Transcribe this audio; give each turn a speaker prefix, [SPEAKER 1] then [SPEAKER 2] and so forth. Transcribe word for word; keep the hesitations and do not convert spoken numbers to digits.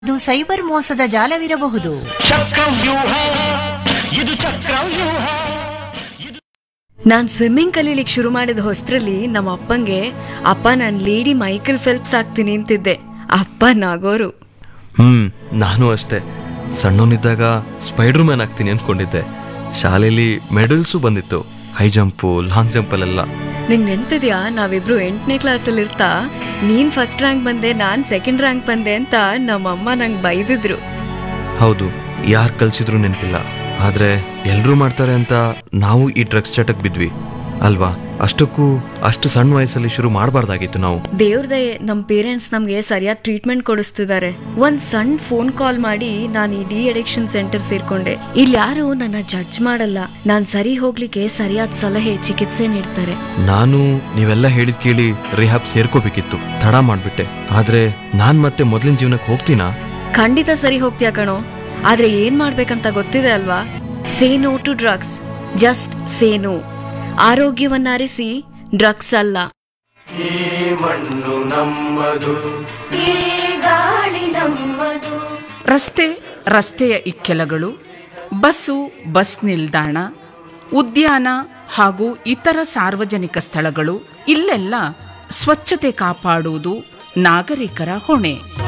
[SPEAKER 1] ಇದು ಸೈಬರ್ ಮೋಸದ ಜಾಲವಿರಬಹುದು.
[SPEAKER 2] ಚಕ್ರವ್ಯೂಹ ಇದು ಚಕ್ರವ್ಯೂಹ.
[SPEAKER 3] ನಾನ್ ಸ್ವಿಮ್ಮಿಂಗ್ ಕಲೀಲಿಕ್ ಶುರು ಮಾಡಿದ ಹೊಸ್ತ್ರಲ್ಲಿ ನಮ್ಮ ಅಪ್ಪಂಗೆ ಅಪ್ಪ ನಾನ್ ಲೇಡಿ ಮೈಕಲ್ ಫೆಲ್ಪ್ಸ್ ಆಗ್ತೀನಿ ಅಂತಿದ್ದೆ. ಅಪ್ಪ ನಾಗೋರು.
[SPEAKER 4] ಹ್ಮ್ ನಾನು ಅಷ್ಟೇ ಸಣ್ಣವನಿದ್ದಾಗ ಸ್ಪೈಡರ್ ಮ್ಯಾನ್ ಆಗ್ತೀನಿ ಅನ್ಕೊಂಡಿದ್ದೆ. ಶಾಲೆಯಲ್ಲಿ ಮೆಡಲ್ಸು ಬಂದಿತ್ತು, ಹೈ ಜಂಪು ಲಾಂಗ್ ಜಂಪಲ್ಲೆಲ್ಲ.
[SPEAKER 3] ನಿಂಗ್ ನೆನ್ಪಿದ್ಯಾ, ನಾವಿಬ್ರು ಎಂಟನೇ ಕ್ಲಾಸಲ್ಲಿ ಇರ್ತಾ ನೀನ್ ಫಸ್ಟ್ ರ್ಯಾಂಕ್ ಬಂದೆ ನಾನ್ ಸೆಕೆಂಡ್ ರ್ಯಾಂಕ್ ಬಂದೆ ಅಂತ ನಮ್ಮಮ್ಮ ನಂಗೆ ಬೈದಿದ್ರು.
[SPEAKER 4] ಹೌದು, ಯಾರು ಕಲ್ಸಿದ್ರು ನೆನಪಿಲ್ಲ. ಆದ್ರೆ ಎಲ್ರೂ ಮಾಡ್ತಾರೆ ಅಂತ ನಾವು ಈ ಡ್ರಗ್ಸ್ ಚಟಕ್ ಬಿದ್ವಿ ಅಲ್ವಾ? ಅಷ್ಟಕ್ಕೂ ಅಷ್ಟು ಸಣ್ಣ ವಯಸ್ಸಲ್ಲಿ ಶುರು ಮಾಡಬಾರ್ದಾಗಿತ್ತು ನಾವು.
[SPEAKER 3] ದೇವ್ರ ದಯೆ ನಮ್ ಪೇರೆಂಟ್ಸ್ ನಮ್ಗೆ ಸರಿಯಾದ ಟ್ರೀಟ್ಮೆಂಟ್ ಕೊಡಿಸ್ತಿದ್ದಾರೆ. ಒಂದ್ ಸಣ್ಣ ಫೋನ್ ಕಾಲ್ ಮಾಡಿ ನಾನು ಈ ಡಿ ಅಡಿಕ್ಷನ್ ಸೆಂಟರ್ ಸೇರ್ಕೊಂಡೆ. ಇಲ್ಲಿ ಯಾರು ನನ್ನ ಜಡ್ಜ್ ಮಾಡಲ್ಲ, ನಾನ್ ಸರಿ ಹೋಗ್ಲಿಕ್ಕೆ ಸರಿಯಾದ ಸಲಹೆ ಚಿಕಿತ್ಸೆ ನೀಡ್ತಾರೆ.
[SPEAKER 4] ನಾನು ನೀವೆಲ್ಲ ಹೇಳಿದ್ ಕೇಳಿ ರಿಹಾಬ್ ಸೇರ್ಕೋಬೇಕಿತ್ತು, ತಡ ಮಾಡ್ಬಿಟ್ಟೆ. ಆದ್ರೆ ನಾನ್ ಮತ್ತೆ ಮೊದ್ಲಿನ ಜೀವನಕ್ಕೆ ಹೋಗ್ತೀನಾ?
[SPEAKER 3] ಖಂಡಿತ ಸರಿ ಹೋಗ್ತೀಯ ಕಣೋ, ಆದ್ರೆ ಏನ್ ಮಾಡ್ಬೇಕಂತ ಗೊತ್ತಿದೆ ಅಲ್ವಾ? Say no to drugs, just say no. ಆರೋಗ್ಯವನ್ನರಿಸಿ, drugs ಅಲ್ಲ.
[SPEAKER 2] ಈ ಮಣ್ಣು ನಮ್ಮದು,
[SPEAKER 5] ಈ ಗಾಳಿ ನಮ್ಮದು.
[SPEAKER 6] ರಸ್ತೆ, ರಸ್ತೆಯ ಇಕ್ಕೆಲಗಳು, ಬಸ್ಸು, ಬಸ್ ನಿಲ್ದಾಣ, ಉದ್ಯಾನ ಹಾಗೂ ಇತರ ಸಾರ್ವಜನಿಕ ಸ್ಥಳಗಳು, ಇಲ್ಲೆಲ್ಲ ಸ್ವಚ್ಛತೆ ಕಾಪಾಡುವುದು ನಾಗರಿಕರ ಹೊಣೆ.